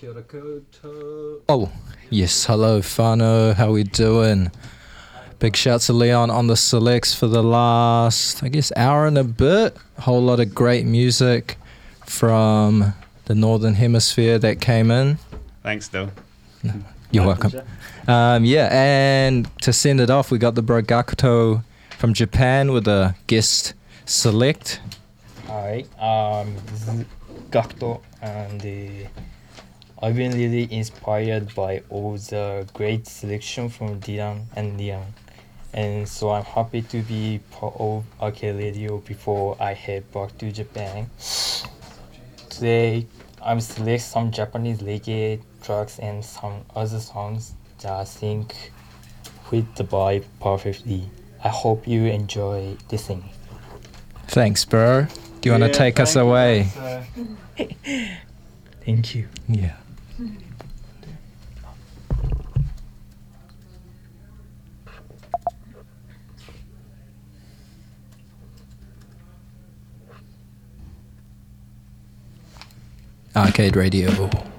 Kia ora koutou. Oh, yes, hello, whānau, how we doing? Big shout to Leon on the selects for the last, I guess, hour and a bit. A whole lot of great music from the Northern Hemisphere that came in. Thanks, Dill. You're welcome. Yeah, and to send it off, we got the bro Gakuto from Japan with a guest select. Hi, this is Gakuto, and I've been really inspired by all the great selection from Dylan and Liam. And so I'm happy to be part of Arcade Radio before I head back to Japan. Today, I'm select some Japanese reggae tracks and some other songs that I think fit the vibe perfectly. I hope you enjoy listening. Thanks, bro. Do you want to take us away? Thank you. Yeah. Arcade Radio.